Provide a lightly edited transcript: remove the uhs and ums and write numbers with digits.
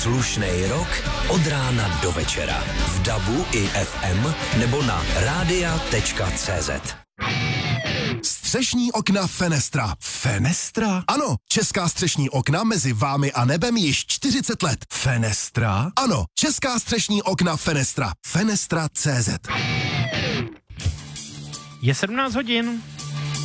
Slušnej rok od rána do večera. V DABu i FM nebo na radia.cz. Střešní okna Fenestra. Fenestra? Ano, česká střešní okna mezi vámi a nebem již 40 let. Fenestra? Ano, česká střešní okna Fenestra. Fenestra.cz. Je 17 hodin.